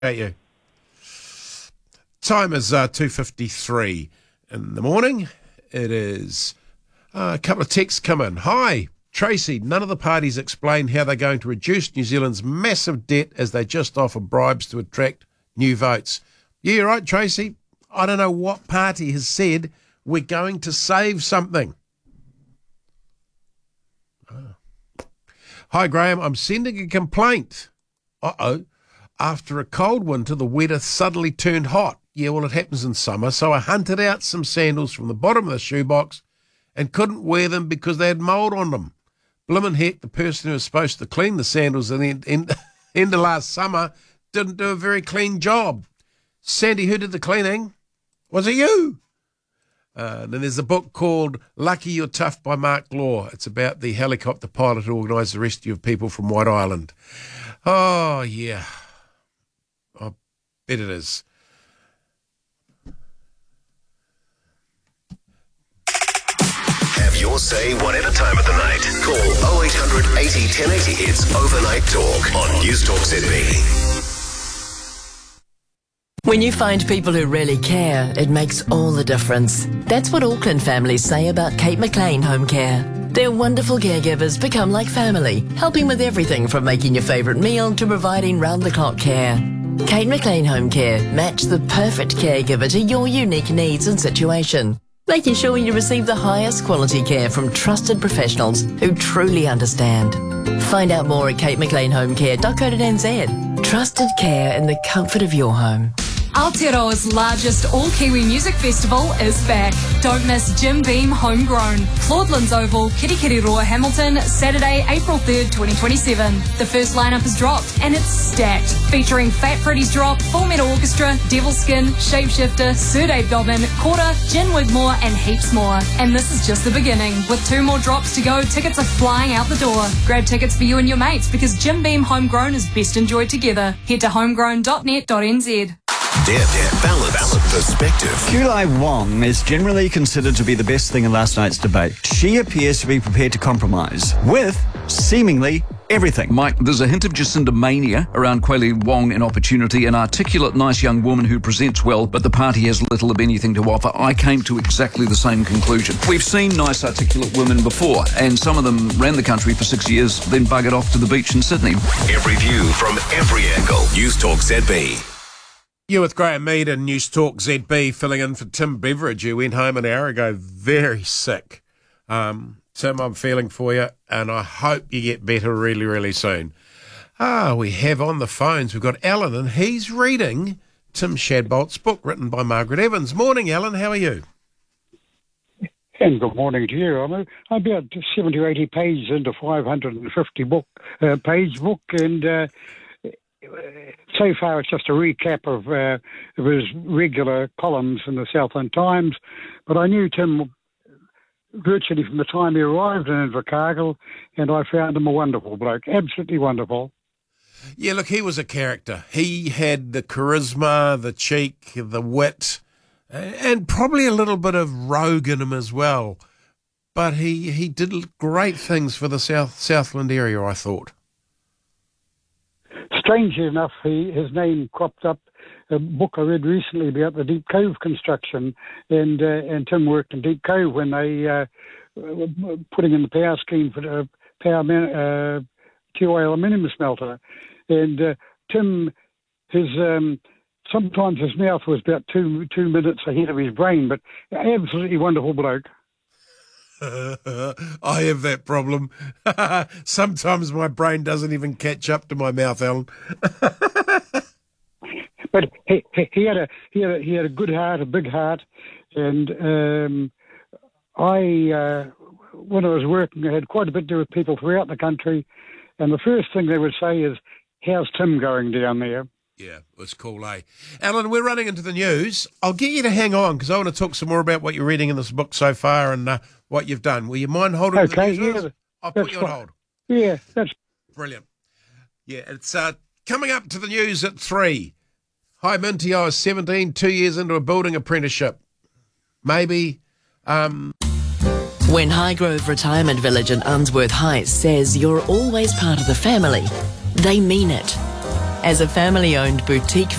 At you. Time is 2:53 in the morning. It is a couple of texts come in. Hi, Tracy. None of the parties explain how they're going to reduce New Zealand's massive debt as they just offer bribes to attract new votes. Yeah, you're right, Tracy. I don't know what party has said we're going to save something. Hi, Graham. I'm sending a complaint. Uh-oh. After a cold winter, the weather suddenly turned hot. Yeah, well, it happens in summer. So I hunted out some sandals from the bottom of the shoebox and couldn't wear them because they had mould on them. Blimmin' heck, the person who was supposed to clean the sandals at the end of last summer didn't do a very clean job. Sandy, who did the cleaning? Was it you? Then there's a book called Lucky You're Tough by Mark Law. It's about the helicopter pilot who organised the rescue of people from White Island. Oh, yeah. I bet it is. Have your say whatever time of the night. Call 0800 80 1080. It's Overnight Talk on News Talk ZB. When you find people who really care, it makes all the difference. That's what Auckland families say about Kate McLean Home Care. Their wonderful caregivers become like family, helping with everything from making your favourite meal to providing round-the-clock care. Kate McLean Home Care match the perfect caregiver to your unique needs and situation, making sure you receive the highest quality care from trusted professionals who truly understand. Find out more at katemcleanhomecare.co.nz. Trusted care in the comfort of your home. Aotearoa's largest all-Kiwi music festival is back. Don't miss Jim Beam Homegrown. Claudelands Oval, Kirikiriroa, Hamilton, Saturday, April 3rd, 2027. The first lineup is dropped and it's stacked. Featuring Fat Freddy's Drop, Full Metal Orchestra, Devilskin, Shapeshifter, Sir Dave Dobbin, Quarter, Jen Wigmore and heaps more. And this is just the beginning. With 2 more drops to go, tickets are flying out the door. Grab tickets for you and your mates because Jim Beam Homegrown is best enjoyed together. Head to homegrown.net.nz. Balance perspective. Kulai Wong is generally considered to be the best thing in last night's debate. She appears to be prepared to compromise with seemingly everything. Mike, there's a hint of Jacinda mania around Kulai Wong in Opportunity, an articulate, nice young woman who presents well, but the party has little of anything to offer. I came to exactly the same conclusion. We've seen nice, articulate women before, and some of them ran the country for 6 years, then buggered off to the beach in Sydney. Every view from every angle. News Talk ZB. You with Graham Mead and News Talk ZB filling in for Tim Beveridge, who went home an hour ago very sick. Tim, I'm feeling for you, and I hope you get better really, really soon. We have on the phones, we've got Alan, and he's reading Tim Shadbolt's book written by Margaret Evans. Morning, Alan, how are you? And good morning to you. I'm about 70 or 80 pages into 550 page book, and so far it's just a recap of his regular columns in the Southland Times. But I knew Tim virtually from the time he arrived in Invercargill, and I found him a wonderful bloke, absolutely wonderful. Yeah, look, he was a character. He had the charisma, the cheek, the wit, and probably a little bit of rogue in him as well. But he did great things for the Southland area, I thought. Strangely enough, his name cropped up a book I read recently about the Deep Cove construction, and Tim worked in Deep Cove when they were putting in the power scheme for the Tiwai aluminium smelter. And Tim, sometimes his mouth was about two minutes ahead of his brain, but absolutely wonderful bloke. I have that problem. Sometimes my brain doesn't even catch up to my mouth, Alan. But he had a good heart, a big heart, and when I was working, I had quite a bit to do with people throughout the country, and the first thing they would say is, "How's Tim going down there?" Yeah, it's cool, eh? Alan, we're running into the news. I'll get you to hang on because I want to talk some more about what you're reading in this book so far and what you've done. Will you mind holding the news? Yeah, I'll put you on hold. Yeah, that's brilliant. Yeah, it's coming up to the news at 3. Hi, Minty. I was 17, 2 years into a building apprenticeship. Maybe. When Highgrove Retirement Village in Unsworth Heights says you're always part of the family, they mean it. As a family-owned boutique